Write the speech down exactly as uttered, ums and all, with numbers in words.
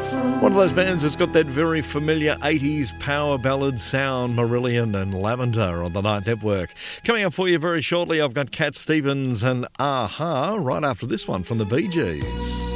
One of those bands that's got that very familiar eighties power ballad sound, Marillion and Lavender on the Night Network. Coming up for you very shortly, I've got Cat Stevens and A-ha right after this one from the Bee Gees.